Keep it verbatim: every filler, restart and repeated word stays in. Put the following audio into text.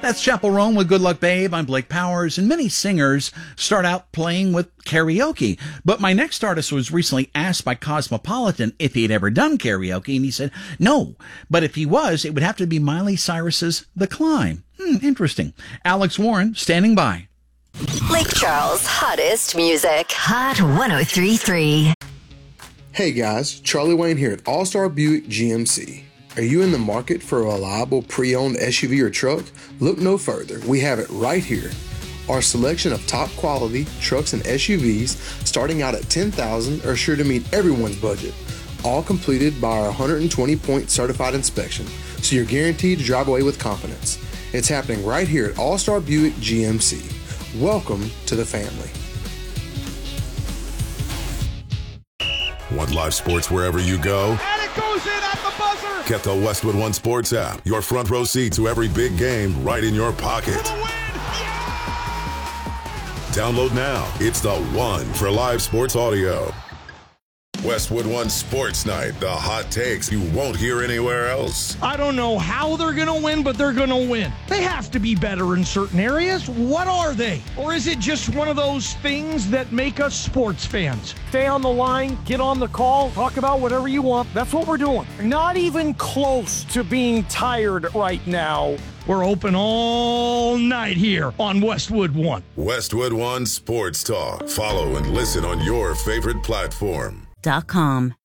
That's Chappell Roan with Good Luck Babe. I'm Blake Powers, and many singers start out playing with karaoke. But my next artist was recently asked by Cosmopolitan if he had ever done karaoke, and he said no. But if he was, it would have to be Miley Cyrus's The Climb. Hmm, interesting. Alex Warren, standing by. Lake Charles' hottest music. Hot one oh three point three. Hey guys, Charlie Wayne here at All-Star Buick G M C. Are you in the market for a reliable pre-owned S U V or truck? Look no further. We have it right here. Our selection of top quality trucks and S U Vs starting out at ten thousand dollars are sure to meet everyone's budget. All completed by our one hundred twenty point certified inspection, so you're guaranteed to drive away with confidence. It's happening right here at All-Star Buick G M C. Welcome to the family. Want live sports wherever you go? And it goes in at the buzzer! Get the Westwood One Sports app. Your front row seat to every big game right in your pocket. For the win! Yeah! Download now. It's the one for live sports audio. Westwood One Sports Night. The hot takes you won't hear anywhere else. I don't know how they're going to win, but they're going to win. They have to be better in certain areas. What are they? Or is it just one of those things that make us sports fans? Stay on the line, get on the call, talk about whatever you want. That's what we're doing. Not even close to being tired right now. We're open all night here on Westwood One. Westwood One Sports Talk. Follow and listen on your favorite platform. Dot com.